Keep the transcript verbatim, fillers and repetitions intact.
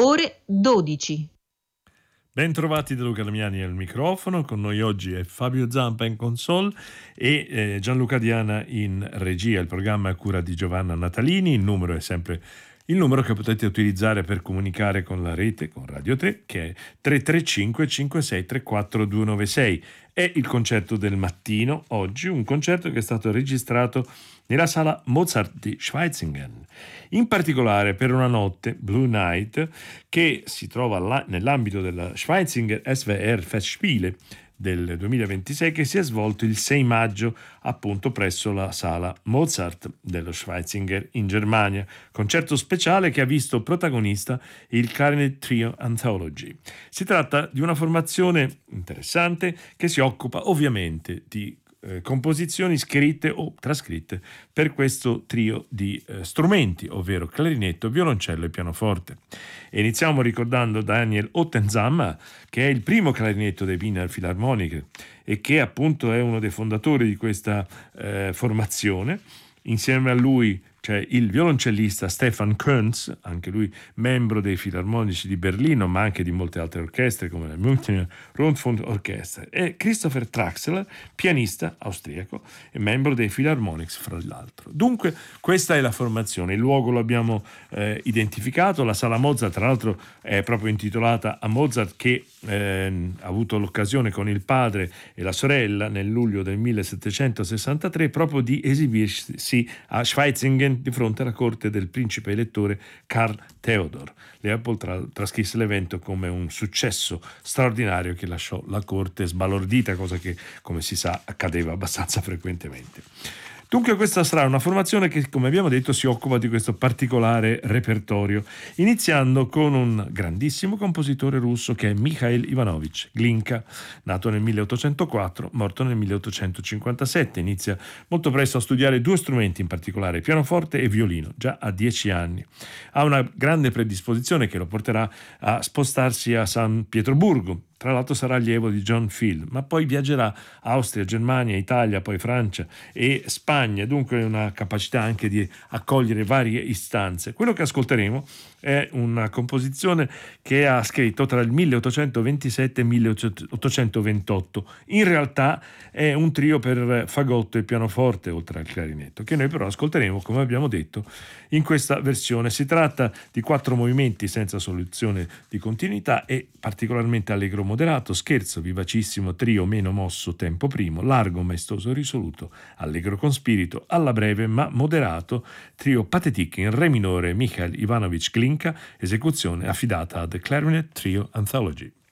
ore dodici. Ben trovati da Luca Damiani al microfono, con noi oggi è Fabio Zampa in console e eh, Gianluca Diana in regia. Il programma è a cura di Giovanna Natalini, il numero è sempre il numero che potete utilizzare per comunicare con la rete, con Radio tre, che è tre tre cinque cinque sei tre quattro due nove sei. È il concerto del mattino, oggi, un concerto che è stato registrato nella sala Mozart di Schweizingen. In particolare per una notte, Blue Night, che si trova là, nell'ambito della Schweizinger S W R Festspiele del duemilaventisei, che si è svolto il sei maggio appunto presso la sala Mozart dello Schweizinger in Germania. Concerto speciale che ha visto protagonista il Clarinet Trio Anthology. Si tratta di una formazione interessante che si occupa ovviamente di Eh, composizioni scritte o trascritte per questo trio di eh, strumenti, ovvero clarinetto, violoncello e pianoforte. E iniziamo ricordando Daniel Ottensam, che è il primo clarinetto dei Wiener Philharmoniker e che appunto è uno dei fondatori di questa eh, formazione. Insieme a lui c'è il violoncellista Stefan Könz, anche lui membro dei Filarmonici di Berlino, ma anche di molte altre orchestre come la Münchner Rundfunkorchester, e Christopher Traxler, pianista austriaco e membro dei Philharmonics, fra l'altro. Dunque questa è la formazione, il luogo lo abbiamo eh, identificato, la sala Mozart tra l'altro è proprio intitolata a Mozart, che eh, ha avuto l'occasione con il padre e la sorella nel luglio del millesettecentosessantatré proprio di esibirsi a Schweizingen di fronte alla corte del principe elettore Karl Theodor. Leopold tra- trascrisse l'evento come un successo straordinario che lasciò la corte sbalordita, cosa che, come si sa, accadeva abbastanza frequentemente. Dunque questa sarà una formazione che, come abbiamo detto, si occupa di questo particolare repertorio, iniziando con un grandissimo compositore russo che è Mikhail Ivanovich Glinka, nato nel milleottocentoquattro, morto nel milleottocentocinquantasette. Inizia molto presto a studiare due strumenti in particolare, pianoforte e violino, già a dieci anni. Ha una grande predisposizione che lo porterà a spostarsi a San Pietroburgo. Tra l'altro sarà allievo di John Field, ma poi viaggerà Austria, Germania, Italia, poi Francia e Spagna, dunque una capacità anche di accogliere varie istanze. Quello che ascolteremo è una composizione che ha scritto tra il milleottocentoventisette e il milleottocentoventotto. In realtà è un trio per fagotto e pianoforte, oltre al clarinetto, che noi però ascolteremo, come abbiamo detto, in questa versione. Si tratta di quattro movimenti senza soluzione di continuità e particolarmente allegro moderato, scherzo vivacissimo, trio meno mosso, tempo primo, largo maestoso risoluto, allegro con spirito, alla breve ma moderato, trio pathétique in re minore, Mikhail Ivanovich Glinka, esecuzione affidata a The Clarinet Trio Anthology.